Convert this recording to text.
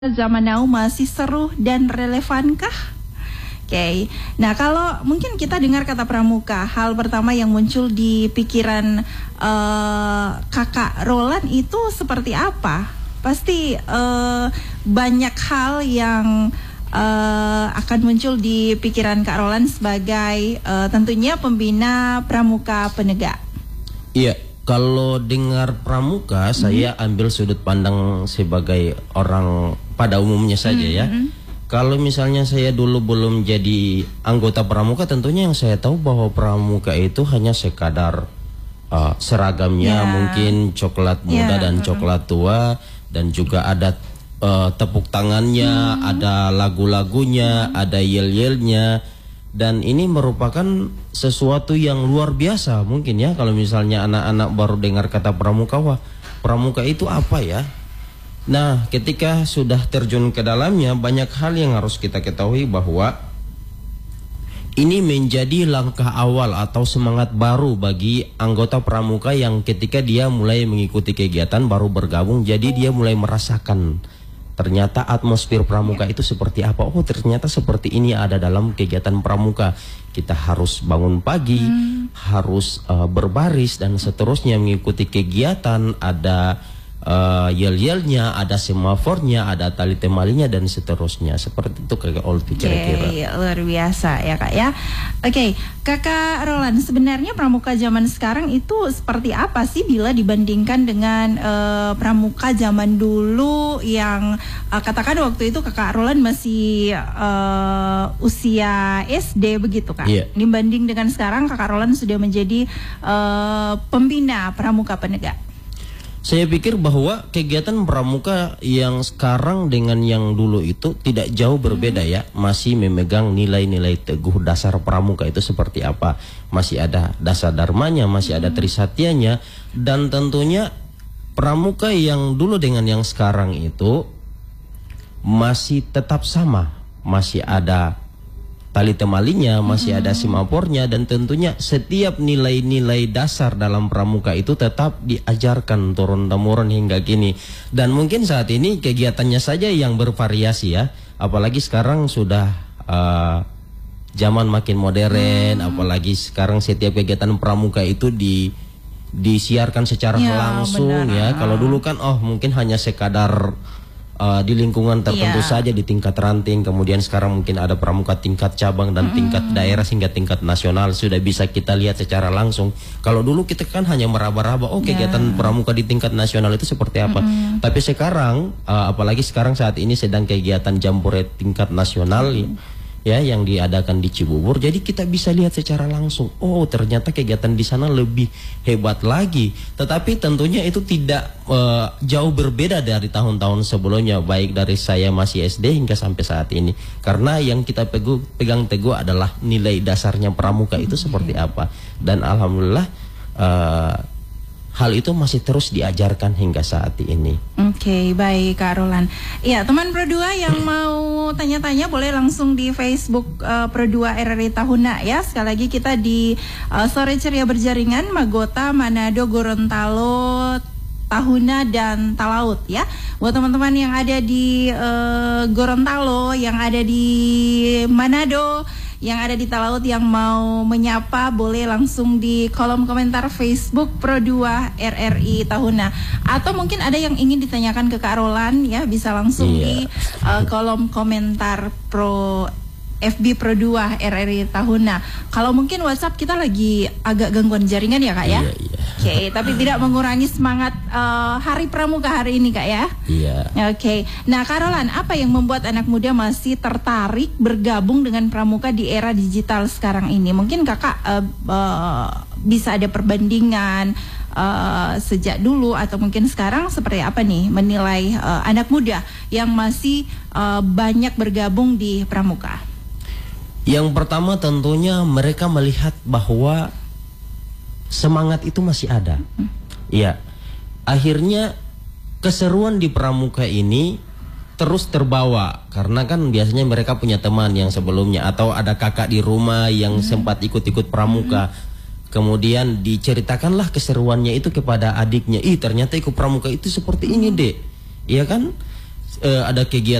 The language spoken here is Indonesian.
zaman now masih seru dan relevankah? Oke. Nah, kalau mungkin kita dengar kata pramuka, hal pertama yang muncul di pikiran Kakak Roland itu seperti apa? Pasti banyak hal yang akan muncul di pikiran Kak Roland sebagai tentunya pembina pramuka penegak. Iya, kalau dengar pramuka, saya ambil sudut pandang sebagai orang pada umumnya saja ya. Kalau misalnya saya dulu belum jadi anggota pramuka, tentunya yang saya tahu bahwa pramuka itu hanya sekadar seragamnya, mungkin coklat muda dan coklat tua, dan juga ada tepuk tangannya, ada lagu-lagunya, ada yel-yelnya. Dan ini merupakan sesuatu yang luar biasa mungkin ya. Kalau misalnya anak-anak baru dengar kata pramuka, wah pramuka itu apa ya? Nah, ketika sudah terjun ke dalamnya, banyak hal yang harus kita ketahui bahwa ini menjadi langkah awal atau semangat baru bagi anggota pramuka yang ketika dia mulai mengikuti kegiatan baru bergabung, jadi dia mulai merasakan ternyata atmosfer pramuka itu seperti apa. Oh, ternyata seperti ini ada dalam kegiatan pramuka. Kita harus bangun pagi, harus berbaris dan seterusnya mengikuti kegiatan. Ada yel-yelnya, ada semafornya, ada tali temalinya dan seterusnya. Seperti itu Kakak Olvi kira-kira. Luar biasa ya Kak ya. Oke, Kakak Roland, sebenarnya pramuka zaman sekarang itu seperti apa sih bila dibandingkan dengan pramuka zaman dulu yang katakan waktu itu Kakak Roland masih usia SD begitu Kak? Iya. Dibanding dengan sekarang Kakak Roland sudah menjadi pembina pramuka penegak. Saya pikir bahwa kegiatan pramuka yang sekarang dengan yang dulu itu tidak jauh berbeda ya. Masih memegang nilai-nilai teguh dasar pramuka itu seperti apa. Masih ada dasa dharmanya, masih ada trisatyanya. Dan tentunya pramuka yang dulu dengan yang sekarang itu masih tetap sama. Masih ada tali temalinya, masih ada semafornya, dan tentunya setiap nilai-nilai dasar dalam pramuka itu tetap diajarkan turun-temurun hingga kini. Dan mungkin saat ini kegiatannya saja yang bervariasi ya. Apalagi sekarang sudah zaman makin modern, apalagi sekarang setiap kegiatan pramuka itu disiarkan secara langsung ya. Kalau dulu kan mungkin hanya sekadar di lingkungan tertentu saja, di tingkat ranting. Kemudian sekarang mungkin ada pramuka tingkat cabang dan tingkat daerah hingga tingkat nasional sudah bisa kita lihat secara langsung. Kalau dulu kita kan hanya meraba-raba, kegiatan pramuka di tingkat nasional itu seperti apa. Tapi sekarang apalagi sekarang saat ini sedang kegiatan jambore tingkat nasional ya yang diadakan di Cibubur. Jadi kita bisa lihat secara langsung, oh ternyata kegiatan di sana lebih hebat lagi. Tetapi tentunya itu tidak jauh berbeda dari tahun-tahun sebelumnya, baik dari saya masih SD hingga sampai saat ini. Karena yang kita pegang teguh adalah nilai dasarnya pramuka itu seperti apa. Dan alhamdulillah hal itu masih terus diajarkan hingga saat ini. Oke, baik Kak Roland. Iya, teman Pro 2 yang mau tanya-tanya boleh langsung di Facebook Pro 2 RRI Tahuna ya. Sekali lagi kita di Sore Ceria Berjaringan, Magota, Manado, Gorontalo, Tahuna dan Talaut ya. Buat teman-teman yang ada di Gorontalo, yang ada di Manado, yang ada di Talaut yang mau menyapa boleh langsung di kolom komentar Facebook Pro 2 RRI Tahuna. Atau mungkin ada yang ingin ditanyakan ke Kak Roland ya, bisa langsung di kolom komentar FB Pro 2 RRI Tahuna. Kalau mungkin WhatsApp kita lagi agak gangguan jaringan ya Kak ya. Oke, tapi tidak mengurangi semangat Hari Pramuka hari ini Kak ya. Oke. Nah Kak Roland, apa yang membuat anak muda masih tertarik bergabung dengan pramuka di era digital sekarang ini? Mungkin Kakak bisa ada perbandingan sejak dulu atau mungkin sekarang seperti apa nih menilai anak muda yang masih banyak bergabung di pramuka? Yang pertama tentunya mereka melihat bahwa semangat itu masih ada. Ya, akhirnya keseruan di pramuka ini terus terbawa karena kan biasanya mereka punya teman yang sebelumnya atau ada kakak di rumah yang sempat ikut-ikut pramuka. Kemudian diceritakanlah keseruannya itu kepada adiknya. Ternyata ikut pramuka itu seperti ini, Dek. Iya kan? ada kegiatan